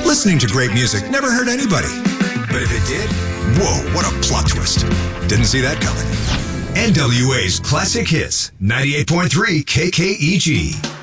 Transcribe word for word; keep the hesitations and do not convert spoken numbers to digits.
Listening to great music never hurt anybody. But if it did, whoa, what a plot twist. Didn't see that coming. N W A's Classic Hits, ninety-eight point three K K E G.